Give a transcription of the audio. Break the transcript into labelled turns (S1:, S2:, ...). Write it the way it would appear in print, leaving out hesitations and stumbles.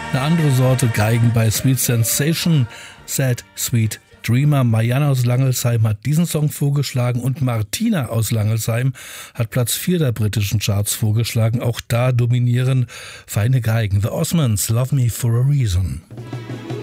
S1: Eine andere Sorte Geigen bei Sweet Sensation, Sad Sweet Dreamer. Marianne aus Langelsheim hat diesen Song vorgeschlagen und Martina aus Langelsheim hat Platz 4 der britischen Charts vorgeschlagen. Auch da dominieren feine Geigen. The Osmonds, Love Me for a Reason.